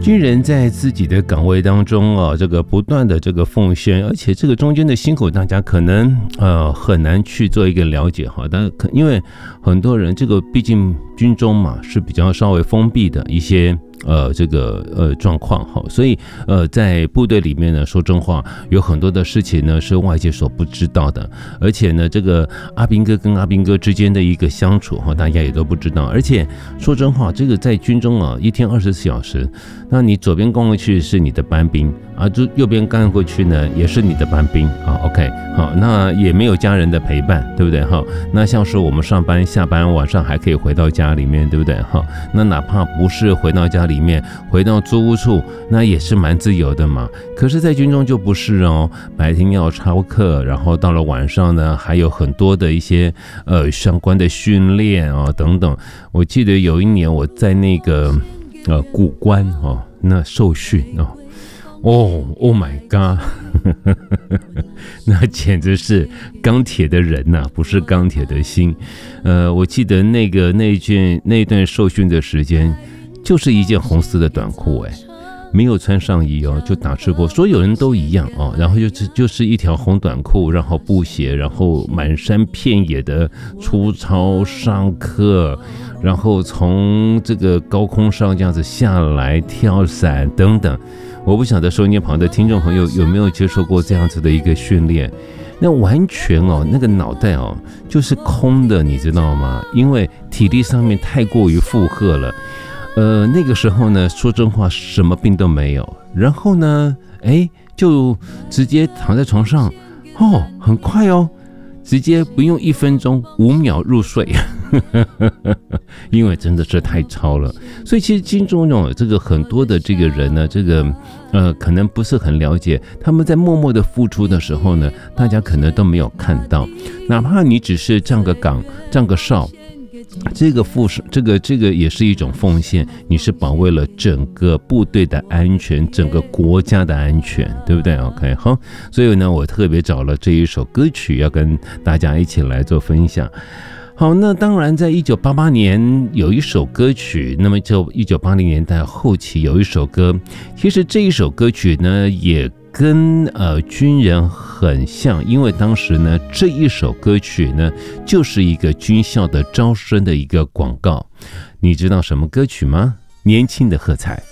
军人在自己的岗位当中啊，这个不断的这个奉献，而且这个中间的辛苦，大家可能很难去做一个了解哈。但因为很多人这个毕竟军中嘛是比较稍微封闭的一些状况哈，所以在部队里面呢，说真话，有很多的事情呢是外界所不知道的，而且呢，这个阿兵哥跟阿兵哥之间的一个相处哈，大家也都不知道。而且说真话，这个在军中啊，一天24小时，那你左边干过去是你的班兵啊，就右边干过去呢也是你的班兵啊。OK， 好，那也没有家人的陪伴，对不对哈？那像是我们上班下班晚上还可以回到家里面，对不对哈？那哪怕不是回到家里面，回到租屋处，那也是蛮自由的嘛。可是，在军中就不是哦，白天要操课，然后到了晚上呢，还有很多的一些相关的训练啊等等。我记得有一年我在那个古关哦，那受训哦，Oh my god， 那简直是钢铁的人呐，不是钢铁的心。我记得那一段受训的时间，就是一件红丝的短裤，没有穿上衣哦，就打赤膊，所有人都一样哦。然后就是一条红短裤，然后布鞋，然后满山遍野的出操上课，然后从这个高空上这样子下来跳伞等等。我不晓得收音机旁的听众朋友有没有接受过这样子的一个训练，那完全那个脑袋就是空的，你知道吗？因为体力上面太过于负荷了。那个时候呢，说真话，什么病都没有，然后呢，就直接躺在床上，很快直接不用1分钟5秒入睡。因为真的是太超了，所以其实军中这个很多的这个人呢，这个可能不是很了解，他们在默默的付出的时候呢，大家可能都没有看到，哪怕你只是站个岗、站个哨，这个也是一种奉献，你是保卫了整个部队的安全，整个国家的安全，对不对 ？OK， 好，所以呢，我特别找了这一首歌曲要跟大家一起来做分享。好，那当然在1988年有一首歌曲，那么就1980年代后期有一首歌，其实这一首歌曲呢也跟军人很像，因为当时呢这一首歌曲呢就是一个军校的招生的一个广告。你知道什么歌曲吗？年轻的喝彩。